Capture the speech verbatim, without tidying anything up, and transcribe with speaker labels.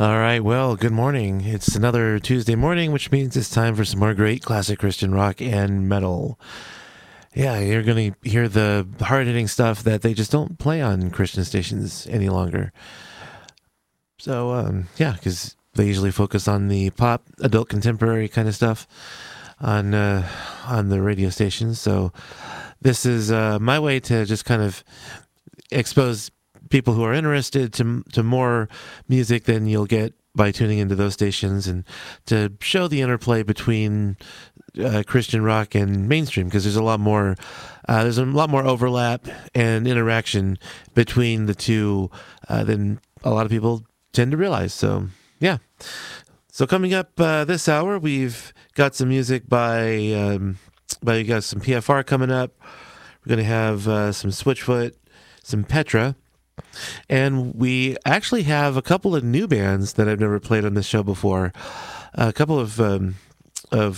Speaker 1: All right, well, good morning. It's another Tuesday morning, which means it's time for some more great classic Christian rock and metal. Yeah, you're going to hear the hard-hitting stuff that they just don't play on Christian stations any longer. So, um, yeah, because they usually focus on the pop, adult contemporary kind of stuff on uh, on the radio stations. So this is uh, my way to just kind of expose people who are interested to to more music than you'll get by tuning into those stations, and to show the interplay between uh, Christian rock and mainstream, because there's a lot more uh, there's a lot more overlap and interaction between the two uh, than a lot of people tend to realize. So yeah. So coming up uh, this hour, we've got some music by um, by you got some P F R coming up. We're gonna have uh, some Switchfoot, some Petra. And we actually have a couple of new bands that I've never played on this show before. A couple of um, of